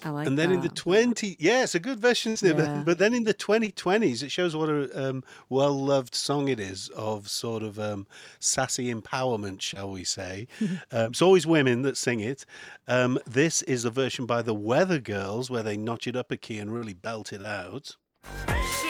I like And then in the that. 20 yeah, it's a good version, isn't it? But Yeah. but then in the 2020s, it shows what a, well-loved song it is of sort of, sassy empowerment, shall we say. It's always women that sing it. This is a version by the Weather Girls where they notch it up a key and really belt it out.